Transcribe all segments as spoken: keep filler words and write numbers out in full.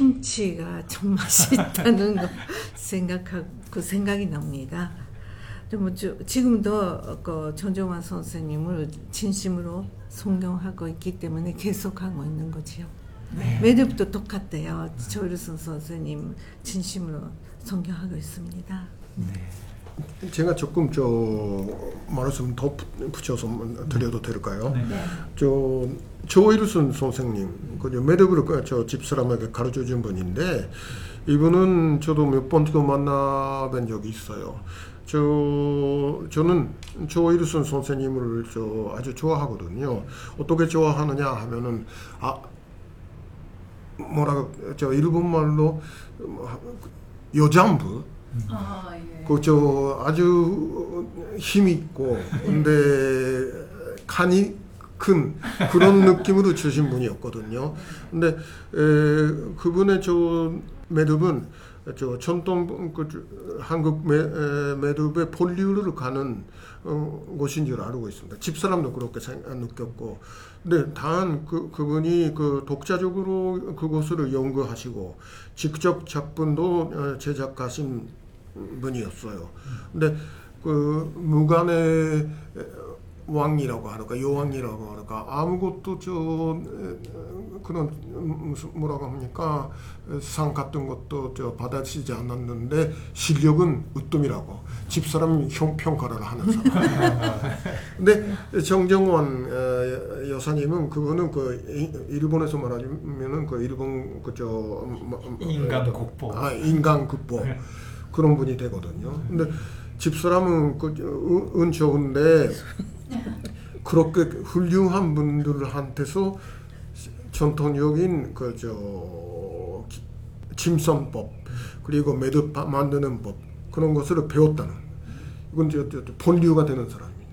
김치가 좀 맛있다는 거 생각하고 그 생각이 납니다. 뭐 지금도 그 전종환 선생님을 진심으로 존경하고 있기 때문에 계속하고 있는 거지요. 네. 매듭도 똑같대요. 조일순 선생님 진심으로 존경하고 있습니다. 네. 제가 조금 저 말씀 더 붙여서 드려도 될까요? 네. 저 조일순 선생님, 그 매듭을 저 집사람에게 가르쳐 준 분인데 이분은 저도 몇 번 그 만나뵌 적이 있어요. 저 저는 조일순 선생님을 저 아주 좋아하거든요. 어떻게 좋아하느냐 하면은 아 뭐라 저 일본말로 여장부. 아, 예. 그 저 아주 힘 있고 근데 간이 큰 그런 느낌으로 주신 분이었거든요. 근데 에, 그분의 저 매듭은 저 전통 그 한국 매, 에, 매듭의 본류를 가는 어, 곳인 줄 알고 있습니다. 집사람도 그렇게 생각, 느꼈고, 근데 단 그 그분이 그 독자적으로 그것을 연구하시고 직접 작품도 제작하신 분이었어요. 근데 그 무간의 왕이라고 하는가 여왕이라고 하는가 아무것도 저 그런 무슨 뭐라고 합니까 상 같은 것도 저 받아치지 않았는데 실력은 으뜸이라고 집사람 형 평가를 하는 사람. 근데 정정원 여사님은 그거는 그 일본에서 말하면은 그 일본 그저 인간 국보 아 인간 국보 그런 분이 되거든요. 근데 집사람은 그 은 좋은데 그렇게 훌륭한 분들한테서 전통적인 그 저 침선법 그리고 매듭 만드는 법 그런 것을 배웠다는 이건 저, 저 본류가 되는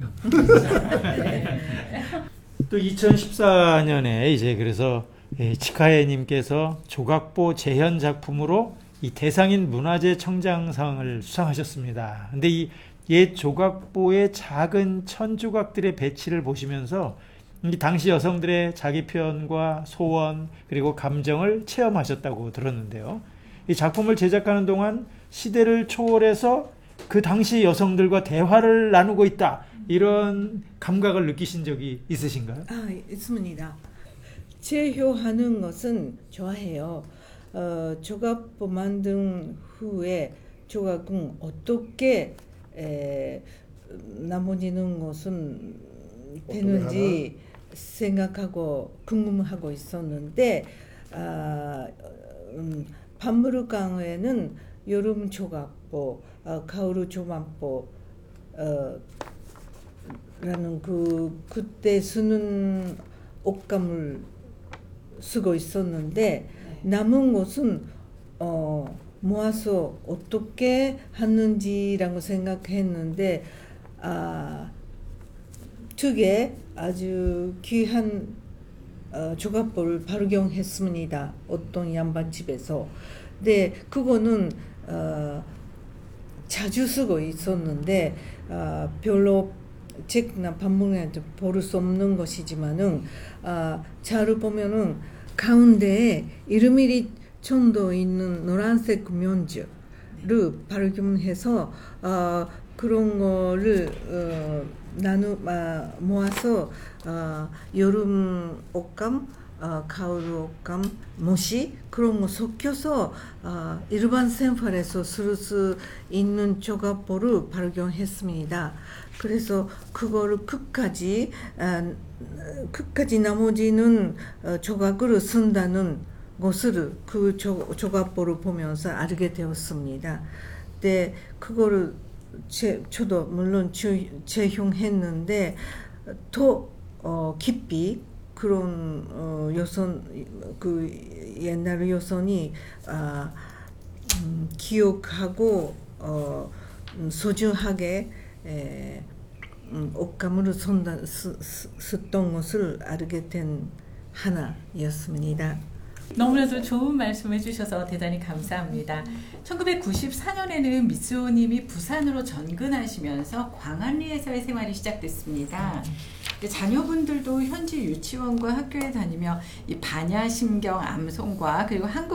사람입니다. 또 이천십사 년에 이제 그래서 치카에님께서 조각보 재현 작품으로 이 대상인 문화재 청장상을 수상하셨습니다. 근데 이 옛 조각보의 작은 천조각들의 배치를 보시면서 당시 여성들의 자기 표현과 소원 그리고 감정을 체험하셨다고 들었는데요. 이 작품을 제작하는 동안 시대를 초월해서 그 당시 여성들과 대화를 나누고 있다 이런 감각을 느끼신 적이 있으신가요? 아, 있습니다. 재효하는 것은 좋아해요. 어, 조각보 만든 후에 조각은 어떻게 에, 나머지는 것은 되는지 생각하고 궁금하고 있었는데 아, 음, 박물관에는 여름 조각보, 어, 가을 조각보 어, 라는 그 그때 쓰는 옷감을 쓰고 있었는데 남은 것은 어, 모아서 어떻게 하는지라고 생각했는데 아, 특에 아주 귀한 어, 조각보를 발견했습니다. 어떤 양반집에서. 근데 그거는 어, 자주 쓰고 있었는데 어, 별로 책이나 박물관에서 볼 수 없는 것이지만은 어, 잘 보면은 가운데에 이름이 천도 있는 노란색 면주를 발견해서 어, 그런 거를 어, 나누 아, 모아서 어, 여름 옷감, 어, 가을 옷감, 모시 그런 거 섞여서 어, 일반 생활에서 쓸 수 있는 조각보를 발견했습니다. 그래서 그거를 끝까지 아, 끝까지 나머지는 어, 조각으로 쓴다는 것을 그 조, 조각보를 보면서 알게 되었습니다. 근데 그거를 제, 저도 물론 재용했는데 더 어, 깊이 그런 어, 여선 그 옛날 여선이 아, 음, 기억하고 어, 음, 소중하게 에, 음, 옷감으로 쓴다, 쓰, 쓰, 썼던 것을 알게 된 하나였습니다. 너무나도 좋은 말씀 해주셔서 대단히 감사합니다. 천구백구십사 년에는 미쓰오님이 부산으로 전근하시면서 광안리에서의 생활이 시작됐습니다. 자녀분들도 현지 유치원과 학교에 다니며 이 반야심경 암송과 그리고 한국